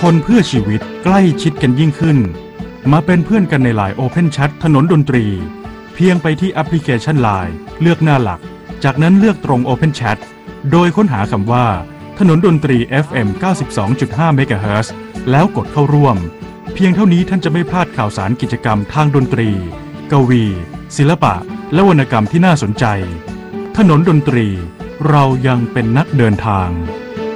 คนเพื่อชีวิตใกล้ชิดกันยิ่งขึ้นมาเป็นเพื่อนกันใน LINE Open Chat ถนนดนตรีเพียงไปที่แอปพลิเคชัน LINE เลือกหน้าหลักจากนั้นเลือกตรง Open Chat โดยค้นหาคำว่าถนนดนตรี FM 92.5 MHz แล้วกดเข้าร่วมเพียงเท่านี้ท่านจะไม่พลาดข่าวสารกิจกรรมทางดนตรีกวีศิลปะและวรรณกรรมที่น่าสนใจถนนดนตรีเรายังเป็นนักเดินทาง